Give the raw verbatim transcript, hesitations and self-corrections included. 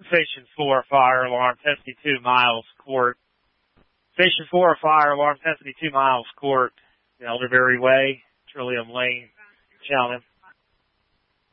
Station four, fire alarm, seventy-two miles court. Station four, fire alarm, seventy-two miles court, Elderberry Way, Trillium Lane, Cheltenham.